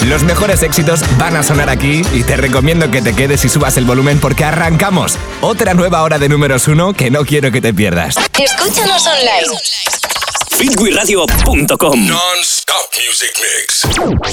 Los mejores éxitos van a sonar aquí y te recomiendo que te quedes y subas el volumen porque arrancamos. Otra nueva hora de números 1 que no quiero que te pierdas. Escúchanos online. Fitwiradio.com Non-stop music mix.